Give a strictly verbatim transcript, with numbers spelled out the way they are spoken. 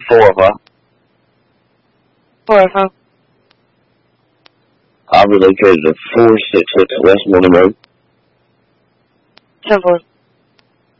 Four of her. Four of her. I'll be located at four six six West Morning Road. ten four.